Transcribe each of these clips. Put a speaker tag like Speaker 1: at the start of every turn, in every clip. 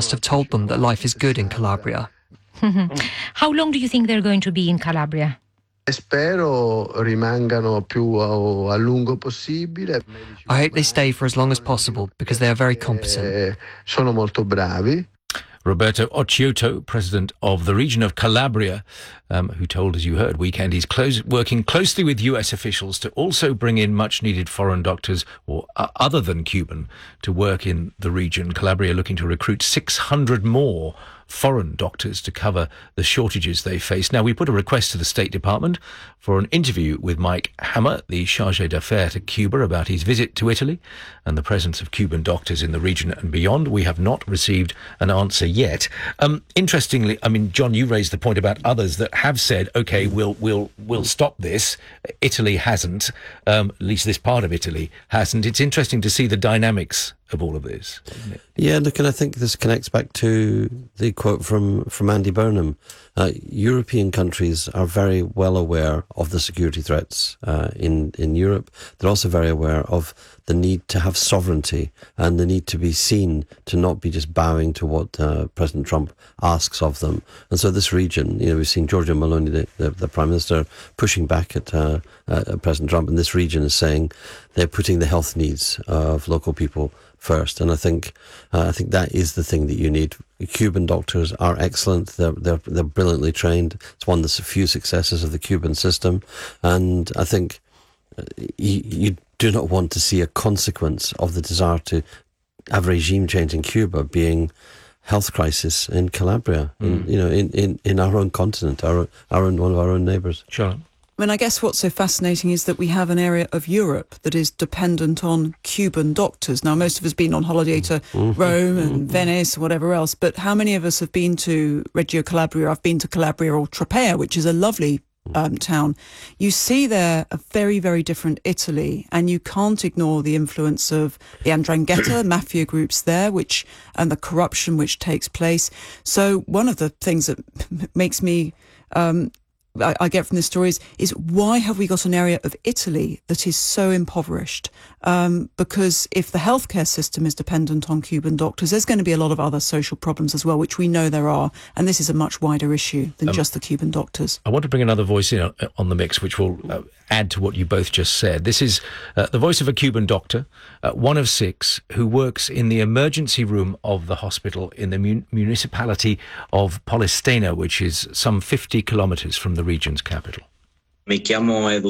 Speaker 1: must have told them that life is good in Calabria.
Speaker 2: How long do you think they're going to be in Calabria?
Speaker 3: Spero rimangano più a lungo possibile.
Speaker 1: I hope they stay for as long as possible because they are very competent.
Speaker 3: Sono molto bravi.
Speaker 4: Roberto Occhiotto, president of the region of Calabria, who told, as you heard, Weekend, he's working closely with US officials to also bring in much-needed foreign doctors, or other than Cuban, to work in the region. Calabria looking to recruit 600 more foreign doctors to cover the shortages they face. Now, we put a request to the State Department for an interview with Mike Hammer, the chargé d'affaires to Cuba, about his visit to Italy and the presence of Cuban doctors in the region and beyond. We have not received an answer yet. Interestingly, I mean, John, you raised the point about others that have said, OK, we'll stop this. Italy hasn't, at least this part of Italy hasn't. It's interesting to see the dynamics of all of this, isn't it?
Speaker 5: Yeah, look, and I think this connects back to the quote from Andy Burnham. European countries are very well aware of the security threats in Europe. They're also very aware of the need to have sovereignty and the need to be seen to not be just bowing to what President Trump asks of them. And so this region, you know, we've seen Giorgia Meloni, the Prime Minister, pushing back at President Trump, and this region is saying they're putting the health needs of local people first. And I think that is the thing that you need. Cuban doctors are excellent. They're brilliantly trained. It's one of the few successes of the Cuban system. And I think you do not want to see a consequence of the desire to have regime change in Cuba being health crisis in Calabria, in our own continent, one of our own neighbours.
Speaker 4: Charlotte?
Speaker 6: I mean, I guess what's so fascinating is that we have an area of Europe that is dependent on Cuban doctors. Now, most of us have been on holiday to Rome and Venice and whatever else, but how many of us have been to Reggio Calabria? I've been to Calabria or Tropea, which is a lovely town. You see there a very, very different Italy, and you can't ignore the influence of the 'Ndrangheta mafia groups there, and the corruption which takes place. So one of the things that makes me I get from this story is why have we got an area of Italy that is so impoverished? Because if the healthcare system is dependent on Cuban doctors, there's going to be a lot of other social problems as well, which we know there are. And this is a much wider issue than just the Cuban doctors.
Speaker 4: I want to bring another voice in on the mix, which will add to what you both just said. This is the voice of a Cuban doctor, one of 6, who works in the emergency room of the hospital in the municipality of Polistena, which is some 50 kilometers from the region's capital.
Speaker 7: My name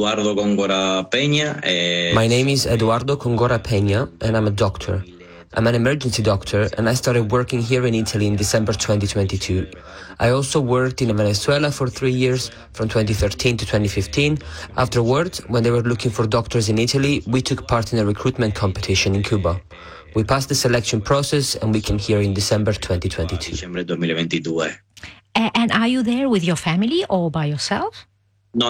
Speaker 7: is Eduardo Congora Peña, and I'm a doctor. I'm an emergency doctor, and I started working here in Italy in December 2022. I also worked in Venezuela for 3 years, from 2013 to 2015. Afterwards, when they were looking for doctors in Italy, we took part in a recruitment competition in Cuba. We passed the selection process, and we came here in December 2022.
Speaker 2: And are you there with your family or by yourself?
Speaker 7: No,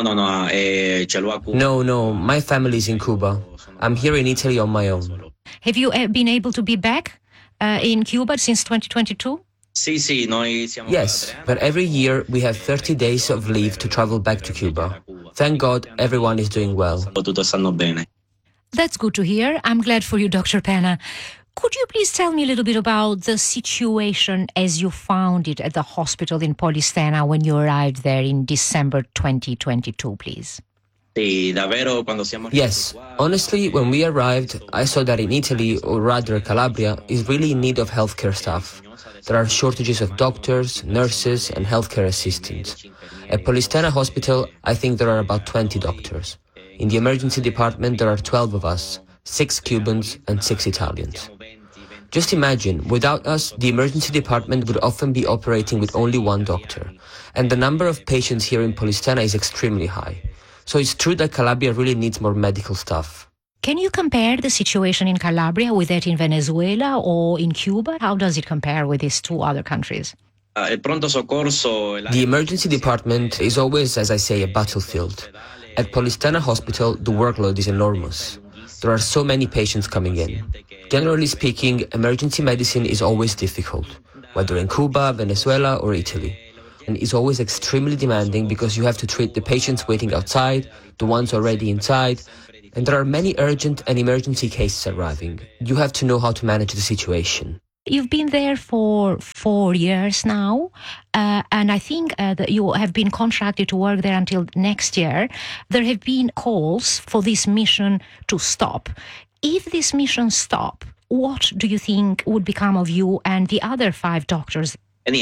Speaker 7: my family is in Cuba. I'm here in Italy on my own.
Speaker 2: Have you been able to be back in Cuba since 2022?
Speaker 7: Yes, but every year we have 30 days of leave to travel back to Cuba. Thank God everyone is doing well.
Speaker 2: That's good to hear. I'm glad for you, Dr. Peña. Could you please tell me a little bit about the situation as you found it at the hospital in Polistena when you arrived there in December 2022, please?
Speaker 7: Yes, honestly, when we arrived, I saw that in Italy, or rather Calabria, is really in need of healthcare staff. There are shortages of doctors, nurses, and healthcare assistants. At Polistena Hospital, I think there are about 20 doctors. In the emergency department, there are 12 of us, 6 Cubans and 6 Italians. Just imagine, without us, the emergency department would often be operating with only 1 doctor. And the number of patients here in Polistena is extremely high. So it's true that Calabria really needs more medical staff.
Speaker 2: Can you compare the situation in Calabria with that in Venezuela or in Cuba? How does it compare with these 2 other countries?
Speaker 7: The emergency department is always, as I say, a battlefield. At Polistena Hospital, the workload is enormous. There are so many patients coming in. Generally speaking, emergency medicine is always difficult, whether in Cuba, Venezuela or Italy. And it's always extremely demanding because you have to treat the patients waiting outside, the ones already inside, and there are many urgent and emergency cases arriving. You have to know how to manage the situation.
Speaker 2: You've been there for 4 years now, and I think that you have been contracted to work there until next year. There have been calls for this mission to stop. If this mission stops, what do you think would become of you and the other 5 doctors?
Speaker 7: Well,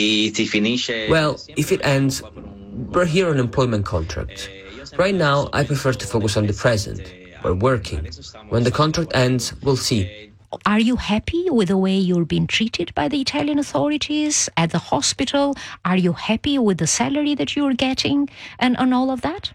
Speaker 7: if it ends, we're here on employment contract. Right now, I prefer to focus on the present. We're working. When the contract ends, we'll see.
Speaker 2: Are you happy with the way you're being treated by the Italian authorities at the hospital? Are you happy with the salary that you're getting and all of that?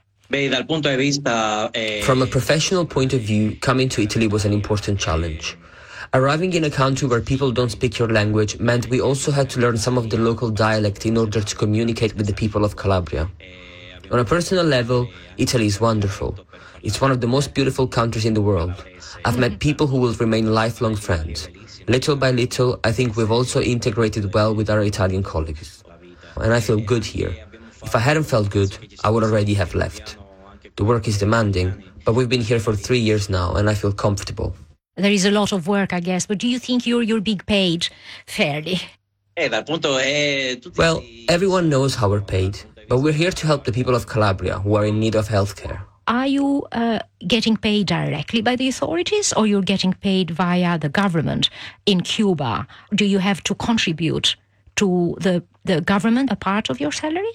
Speaker 2: From a professional point of view, coming to Italy was an important challenge. Arriving in a country where people don't speak your language meant we also had to learn some of the local dialect in order to communicate with the people of Calabria. On a personal level, Italy is wonderful. It's one of the most beautiful countries in the world. I've met people who will remain lifelong friends. Little by little, I think we've also integrated well with our Italian colleagues. And I feel good here. If I hadn't felt good, I would already have left. The work is demanding, but we've been here for 3 years now, and I feel comfortable. There is a lot of work, I guess, but do you think you're being paid fairly? Well, everyone knows how we're paid, but we're here to help the people of Calabria who are in need of healthcare. Are you getting paid directly by the authorities, or you're getting paid via the government in Cuba? Do you have to contribute to the government a part of your salary?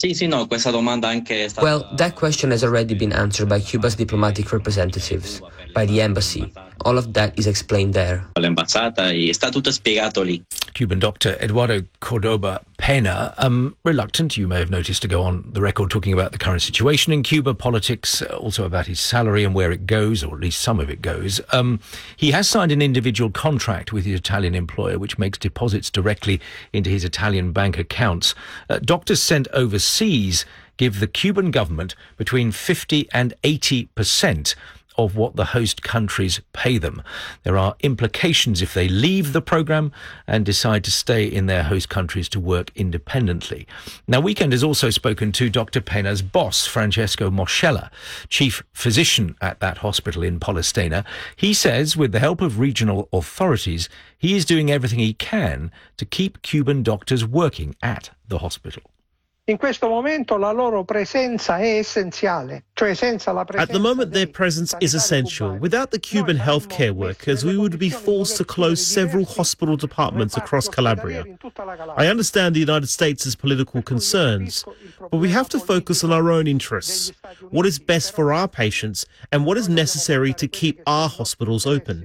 Speaker 2: Well, that question has already been answered by Cuba's diplomatic representatives, by the embassy. All of that is explained there.
Speaker 4: Cuban doctor Eduardo Cordoba Pena, reluctant, you may have noticed, to go on the record talking about the current situation in Cuba, politics, also about his salary and where it goes, or at least some of it goes. He has signed an individual contract with his Italian employer, which makes deposits directly into his Italian bank accounts. Doctors sent overseas give the Cuban government between 50 and 80% of what the host countries pay them. There are implications if they leave the program and decide to stay in their host countries to work independently. Now, Weekend has also spoken to Dr. Pena's boss, Francesco Moscella, chief physician at that hospital in Polistena. He says, with the help of regional authorities, he is doing everything he can to keep Cuban doctors working at the hospital.
Speaker 8: In questo momento la loro presenza è essenziale, cioè senza la presenza.
Speaker 9: At the moment, their presence is essential. Without the Cuban healthcare workers, we would be forced to close several hospital departments across Calabria. I understand the United States' political concerns, but we have to focus on our own interests, what is best for our patients, and what is necessary to keep our hospitals open.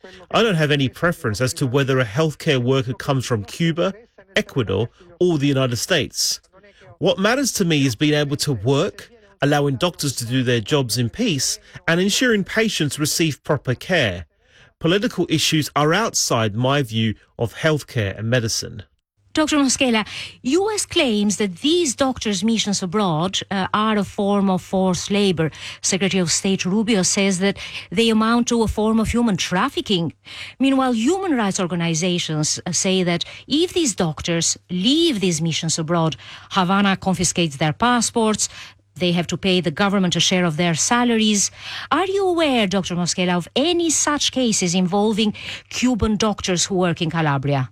Speaker 9: I don't have any preference as to whether a healthcare worker comes from Cuba, Ecuador, or the United States. What matters to me is being able to work, allowing doctors to do their jobs in peace, and ensuring patients receive proper care. Political issues are outside my view of healthcare and medicine.
Speaker 2: Dr. Moscella, U.S. claims that these doctors' missions abroad are a form of forced labor. Secretary of State Rubio says that they amount to a form of human trafficking. Meanwhile, human rights organizations say that if these doctors leave these missions abroad, Havana confiscates their passports, they have to pay the government a share of their salaries. Are you aware, Dr. Moscella, of any such cases involving Cuban doctors who work in Calabria?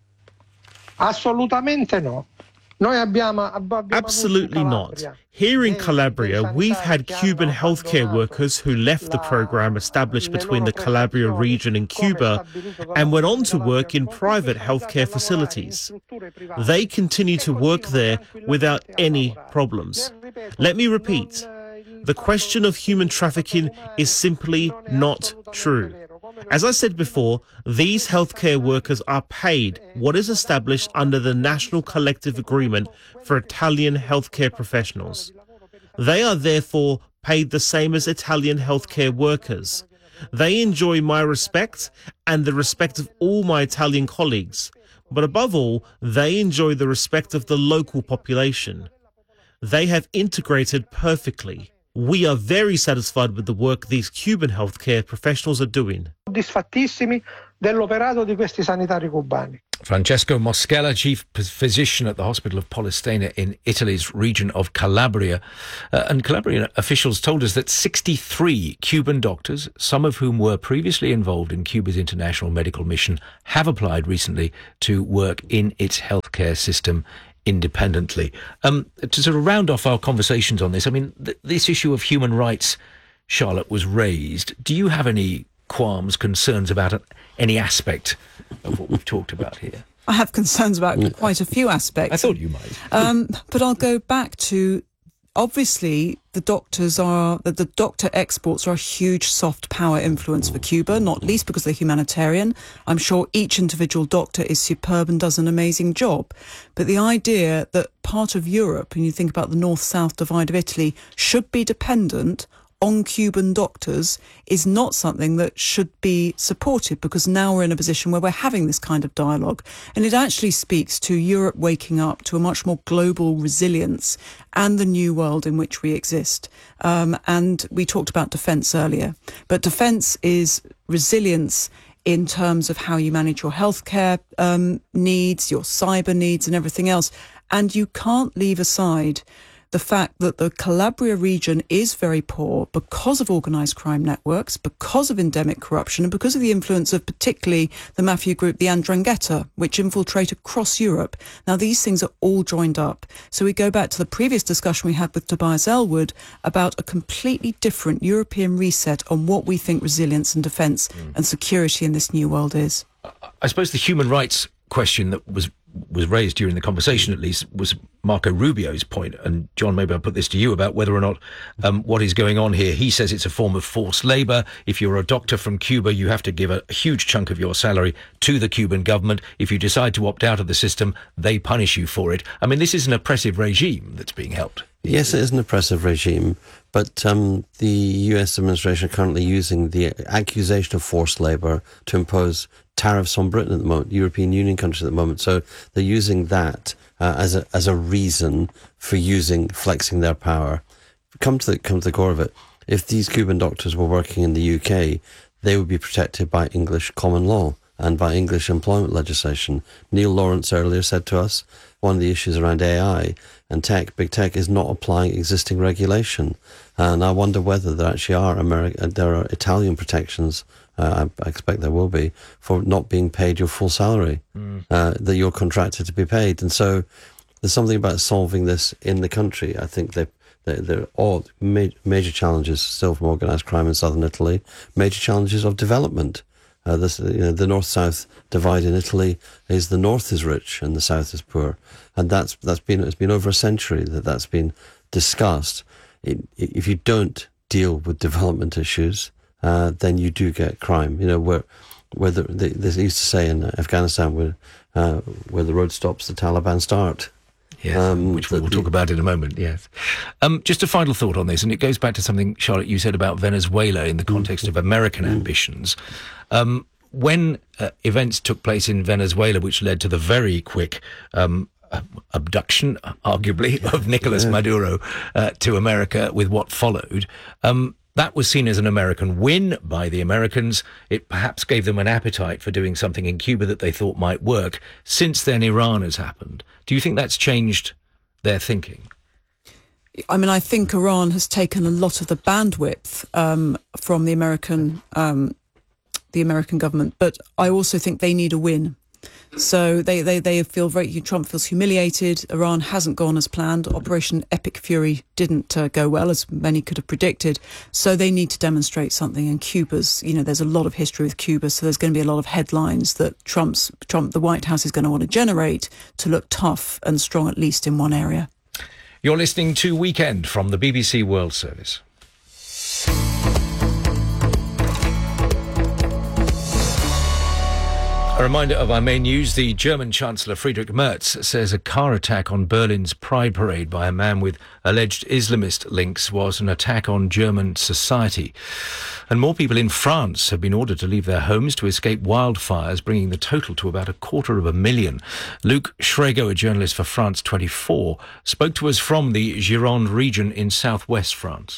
Speaker 8: Assolutamente no.
Speaker 9: Absolutely not. Here in Calabria, we've had Cuban healthcare workers who left the program established between the Calabria region and Cuba and went on to work in private healthcare facilities. They continue to work there without any problems. Let me repeat, the question of human trafficking is simply not true. As I said before, these healthcare workers are paid what is established under the National Collective Agreement for Italian healthcare professionals. They are therefore paid the same as Italian healthcare workers. They enjoy my respect and the respect of all my Italian colleagues, but above all, they enjoy the respect of the local population. They have integrated perfectly. We are very satisfied with the work these Cuban healthcare professionals are doing.
Speaker 8: Soddisfattissimi dell'operato di questi sanitari cubani.
Speaker 4: Francesco Moschella, chief physician at the Hospital of Polistena in Italy's region of Calabria. And Calabrian officials told us that 63 Cuban doctors, some of whom were previously involved in Cuba's international medical mission, have applied recently to work in its healthcare system independently. To sort of round off our conversations on this, I mean, this issue of human rights, Charlotte, was raised. Do you have any qualms, concerns about any aspect of what we've talked about here?
Speaker 6: I have concerns about quite a few aspects.
Speaker 4: I thought you might.
Speaker 6: But I'll go back to, obviously, the doctor exports are a huge soft power influence for Cuba, not least because they're humanitarian. I'm sure each individual doctor is superb and does an amazing job. But the idea that part of Europe, and you think about the north-south divide of Italy, should be dependent on Cuban doctors is not something that should be supported, because now we're in a position where we're having this kind of dialogue. And it actually speaks to Europe waking up to a much more global resilience and the new world in which we exist. And we talked about defence earlier, but defence is resilience in terms of how you manage your healthcare needs, your cyber needs and everything else. And you can't leave aside the fact that the Calabria region is very poor because of organised crime networks, because of endemic corruption, and because of the influence of particularly the mafia group, the 'Ndrangheta, which infiltrate across Europe. Now, these things are all joined up. So we go back to the previous discussion we had with Tobias Ellwood about a completely different European reset on what we think resilience and defence and security in this new world is.
Speaker 4: I suppose the human rights question that was raised during the conversation, at least, was Marco Rubio's point. And John, maybe I'll put this to you about whether or not what is going on here. He says it's a form of forced labour. If you're a doctor from Cuba, you have to give a huge chunk of your salary to the Cuban government. If you decide to opt out of the system, they punish you for it. I mean, this is an oppressive regime that's being held.
Speaker 5: Yes, it is an oppressive regime, but the US administration are currently using the accusation of forced labour to impose tariffs on Britain at the moment, European Union countries at the moment. So they're using that as a reason for flexing their power. Come to the core of it. If these Cuban doctors were working in the UK, they would be protected by English common law and by English employment legislation. Neil Lawrence earlier said to us, one of the issues around AI and tech, big tech, is not applying existing regulation. And I wonder whether there actually there are Italian protections, I expect there will be, for not being paid your full salary, that you're contracted to be paid. And so there's something about solving this in the country. I think there are all major challenges still from organised crime in southern Italy, major challenges of development. The north-south divide in Italy is the north is rich and the south is poor, and it's been over a century that's been discussed. If you don't deal with development issues, then you do get crime. You know, where they used to say in Afghanistan, where the road stops, the Taliban start.
Speaker 4: Yes, which we will talk about in a moment, yes. Just a final thought on this, and it goes back to something, Charlotte, you said about Venezuela in the context of American ambitions. When events took place in Venezuela, which led to the very quick abduction, arguably, of Nicolas Maduro to America with what followed, that was seen as an American win by the Americans. It perhaps gave them an appetite for doing something in Cuba that they thought might work. Since then, Iran has happened. Do you think that's changed their thinking?
Speaker 6: I mean, I think Iran has taken a lot of the bandwidth from the American government, but I also think they need a win. So they feel Trump feels humiliated. Iran hasn't gone as planned. Operation Epic Fury didn't go well, as many could have predicted. So they need to demonstrate something. And Cuba's, there's a lot of history with Cuba, so there's going to be a lot of headlines that the White House is going to want to generate to look tough and strong, at least in one area.
Speaker 4: You're listening to Weekend from the BBC World Service. A reminder of our main news. The German Chancellor Friedrich Merz says a car attack on Berlin's Pride Parade by a man with alleged Islamist links was an attack on German society. And more people in France have been ordered to leave their homes to escape wildfires, bringing the total to about 250,000. Luc Schrago, a journalist for France 24, spoke to us from the Gironde region in southwest France.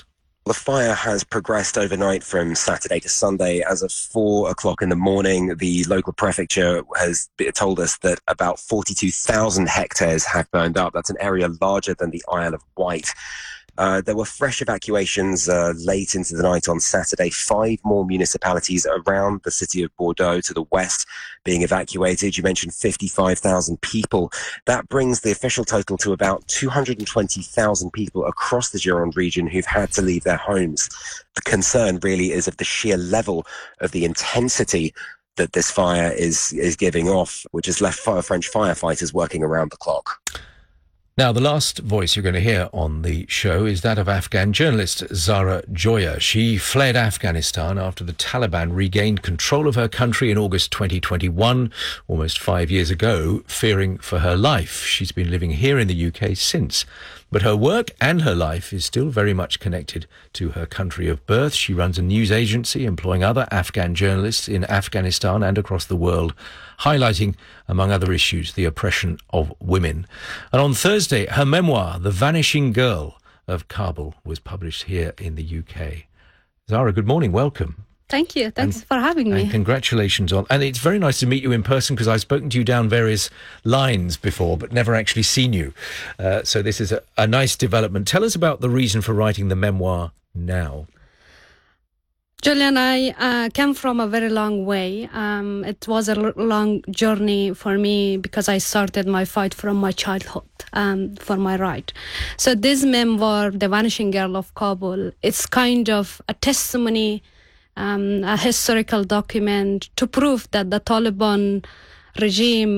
Speaker 10: The fire has progressed overnight from Saturday to Sunday. As of 4 o'clock in the morning, the local prefecture has told us that about 42,000 hectares have burned up. That's an area larger than the Isle of Wight. There were fresh evacuations late into the night on Saturday. 5 more municipalities around the city of Bordeaux to the west being evacuated. You mentioned 55,000 people. That brings the official total to about 220,000 people across the Gironde region who've had to leave their homes. The concern really is of the sheer level of the intensity that this fire is giving off, which has left French firefighters working around the clock.
Speaker 4: Now, the last voice you're going to hear on the show is that of Afghan journalist Zahra Joya. She fled Afghanistan after the Taliban regained control of her country in August 2021, almost 5 years ago, fearing for her life. She's been living here in the UK since. But her work and her life is still very much connected to her country of birth. She runs a news agency employing other Afghan journalists in Afghanistan and across the world, highlighting, among other issues, the oppression of women. And on Thursday, her memoir, The Vanishing Girl of Kabul, was published here in the UK. Zahra, good morning. Welcome.
Speaker 11: Thank you. Thanks for having me.
Speaker 4: And congratulations on... And it's very nice to meet you in person because I've spoken to you down various lines before, but never actually seen you. So this is a nice development. Tell us about the reason for writing the memoir now.
Speaker 11: Julian, I came from a very long way. It was a long journey for me because I started my fight from my childhood for my right. So this memoir, The Vanishing Girl of Kabul, it's kind of a testimony, a historical document to prove that the Taliban regime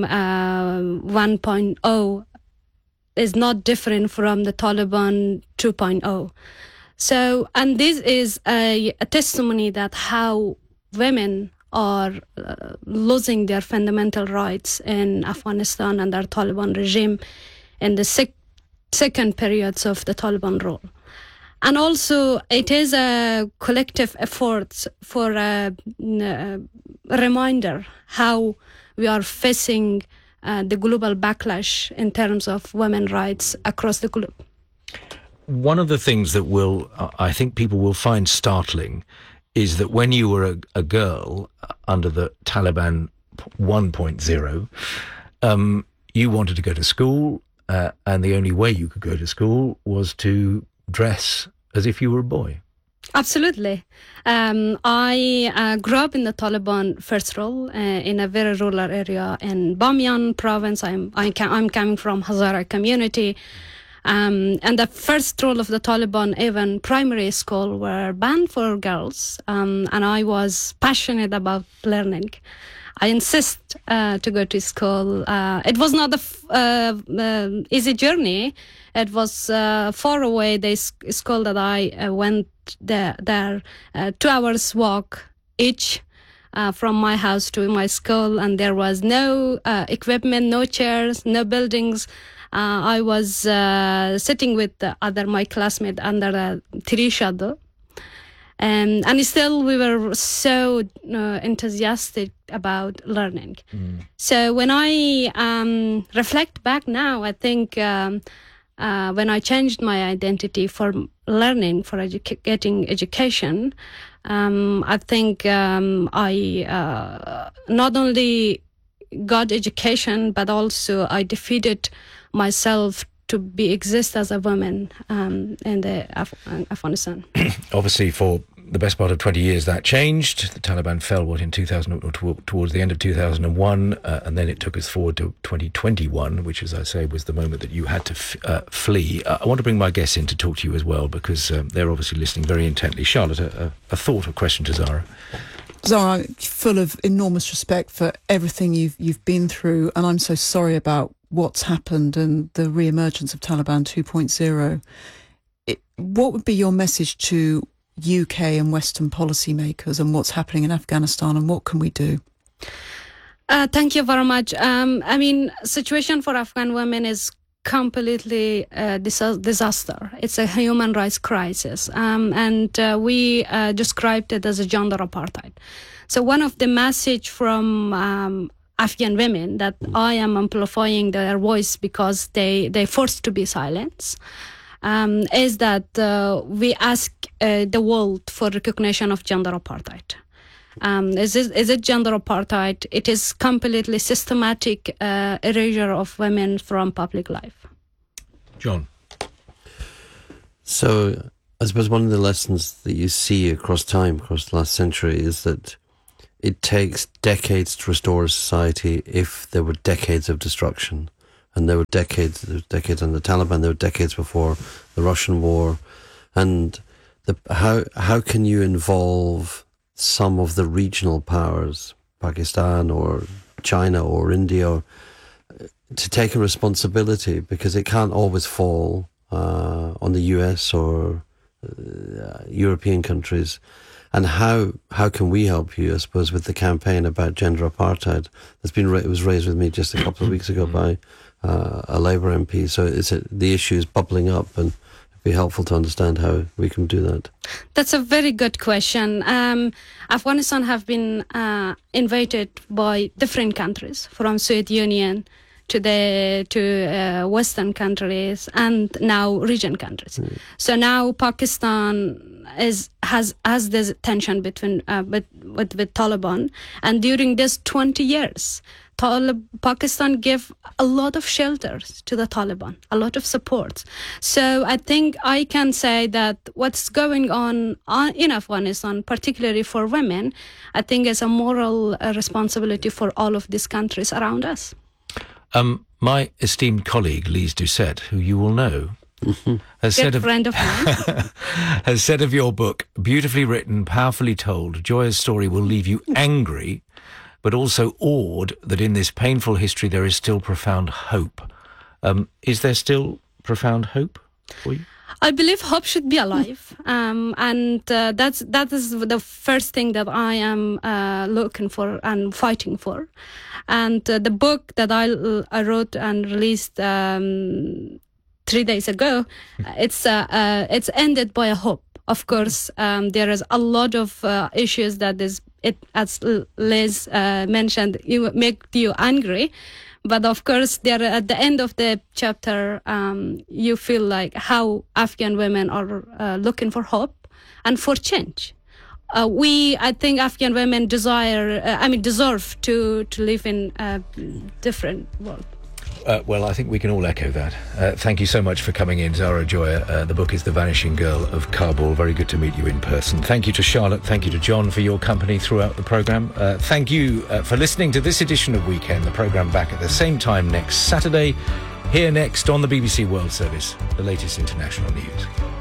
Speaker 11: 1.0 is not different from the Taliban 2.0. So, and this is a testimony that how women are losing their fundamental rights in Afghanistan under Taliban regime in the second periods of the Taliban rule. And also, it is a collective effort for a reminder how we are facing the global backlash in terms of women's rights across the globe.
Speaker 4: One of the things that I think people will find startling is that when you were a girl under the Taliban 1.0, you wanted to go to school, and the only way you could go to school was to dress as if you were a boy.
Speaker 11: Absolutely. I grew up in the Taliban first role in a very rural area in Bamiyan province. I'm coming from Hazara community. And the first rule of the Taliban, even primary school, were banned for girls. And I was passionate about learning. I insist to go to school. It was not an easy journey. It was far away, the school that I went there 2 hours walk each from my house to my school. And there was no equipment, no chairs, no buildings. I was sitting with my classmates under a tree shadow. And still we were so enthusiastic about learning. So when I reflect back now, I think when I changed my identity for learning, for getting education, I think I not only got education, but also I defeated myself to exist as a woman in the Afghanistan.
Speaker 4: Obviously, for the best part of 20 years, that changed. The Taliban fell, in 2000, towards the end of 2001, and then it took us forward to 2021, which, as I say, was the moment that you had to flee. I want to bring my guests in to talk to you as well, because they're obviously listening very intently. Charlotte, a thought or question to Zahra?
Speaker 6: Zahra, full of enormous respect for everything you've been through, and I'm so sorry about what's happened and the re-emergence of Taliban 2.0. What would be your message to UK and Western policymakers and what's happening in Afghanistan, and what can we do?
Speaker 11: Thank you very much. I mean, situation for Afghan women is completely disaster. It's a human rights crisis, and we described it as a gender apartheid. So one of the message from Afghan women that I am amplifying their voice because they forced to be silenced. is that we ask the world for recognition of gender apartheid. Is it gender apartheid? It is completely systematic erasure of women from public life.
Speaker 4: John.
Speaker 5: So I suppose one of the lessons that you see across time, across the last century, is that it takes decades to restore a society if there were decades of destruction. And there were decades under the Taliban, there were decades before the Russian war. And how can you involve some of the regional powers, Pakistan or China or India, to take a responsibility, because it can't always fall on the US or European countries. And how can we help you, I suppose, with the campaign about gender apartheid? It was raised with me just a couple of weeks ago by a Labour MP. So the issue is bubbling up, and it'd be helpful to understand how we can do that.
Speaker 11: That's a very good question. Afghanistan have been invaded by different countries, from Soviet Union to Western countries, and now region countries. So now Pakistan has this tension between with Taliban, and during this 20 years, Pakistan gave a lot of shelters to the Taliban, a lot of support. So I think I can say that what's going on in Afghanistan, particularly for women, I think is a moral responsibility for all of these countries around us.
Speaker 4: My esteemed colleague, Lise Doucette, who you will know, has said of your book, beautifully written, powerfully told, Joya's story will leave you angry, but also awed that in this painful history there is still profound hope. Is there still profound hope for you?
Speaker 11: I believe hope should be alive, and that is the first thing that I am looking for and fighting for. And the book that I wrote and released 3 days ago, it's ended by a hope. Of course, there is a lot of issues that as Liz mentioned, make you angry. But of course, there at the end of the chapter, you feel like how Afghan women are looking for hope and for change. I think Afghan women deserve to live in a different world.
Speaker 4: Well, I think we can all echo that. Thank you so much for coming in, Zahra Joya. The book is The Vanishing Girl of Kabul. Very good to meet you in person. Thank you to Charlotte. Thank you to John for your company throughout the programme. Thank you for listening to this edition of Weekend. The programme back at the same time next Saturday. Here next on the BBC World Service, the latest international news.